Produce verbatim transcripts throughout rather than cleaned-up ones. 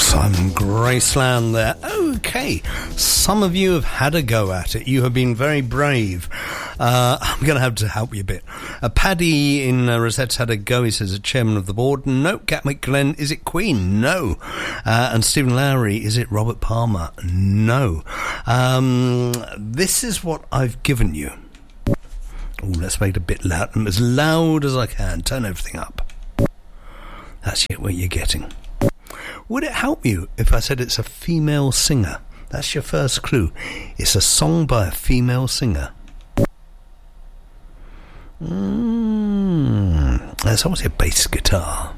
Simon Graceland there. Okay, some of you have had a go at it. You have been very brave. Uh, I'm going to have to help you a bit. Uh, Paddy in uh, Rosette's had a go. He says, a chairman of the board. No. Gatwick Glen, is it Queen? No. Uh, and Stephen Lowry, is it Robert Palmer? No. Um, this is what I've given you. Oh, let's make it a bit loud. As loud as I can. Turn everything up. That's it, what you're getting. Would it help you if I said it's a female singer? That's your first clue. It's a song by a female singer. Mm, that's obviously a bass guitar.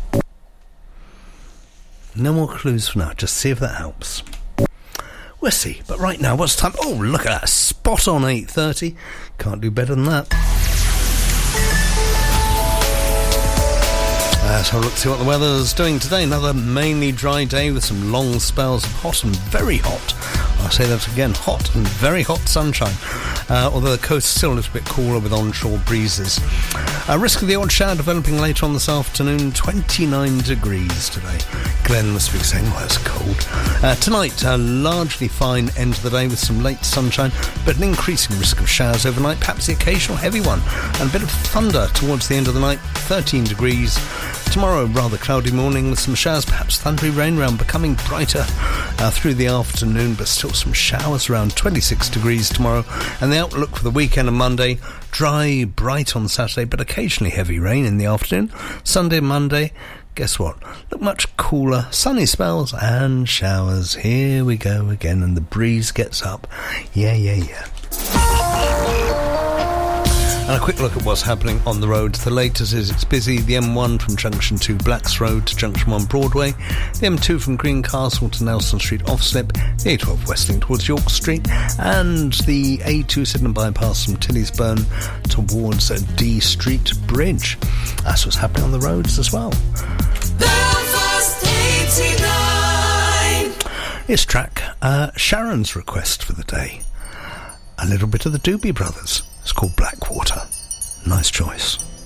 No more clues for now. Just see if that helps. We'll see. But right now, what's the time? Oh, look at that. Spot on eight thirty. Can't do better than that. Let's have a look, see what the weather's doing today. Another mainly dry day with some long spells of hot and very hot. I'll say that again, hot and very hot sunshine. Uh, although the coast is still a little bit cooler with onshore breezes. Uh, risk of the odd shower developing later on this afternoon, twenty-nine degrees today. Glenn must be saying, well, it's cold. Uh, tonight, a largely fine end of the day with some late sunshine, but an increasing risk of showers overnight, perhaps the occasional heavy one, and a bit of thunder towards the end of the night, thirteen degrees. Tomorrow, rather cloudy morning with some showers, perhaps thundery rain around, becoming brighter uh, through the afternoon, but still some showers around twenty-six degrees tomorrow. And the outlook for the weekend and Monday, dry, bright on Saturday, but occasionally heavy rain in the afternoon. Sunday and Monday, guess what? Look much cooler, sunny spells and showers. Here we go again, and the breeze gets up. Yeah, yeah, yeah. And a quick look at what's happening on the roads. The latest is it's busy. The M one from Junction two Blacks Road to Junction one Broadway. The M two from Greencastle to Nelson Street Offslip. The A twelve westing towards York Street. And the A two Sydenham bypass from Tillysburn towards D Street Bridge. That's what's happening on the roads as well. Belfast eighty-nine. It's track uh, Sharon's request for the day. A little bit of the Doobie Brothers. It's called Blackwater. Nice choice.